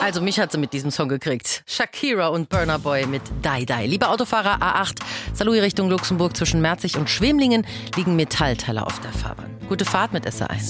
Also mich hat sie mit diesem Song gekriegt. Shakira und Burna Boy mit Die Die. Liebe Autofahrer, A8, Saarlouis Richtung Luxemburg zwischen Merzig und Schwemlingen liegen Metallteile auf der Fahrbahn. Gute Fahrt mit SR1.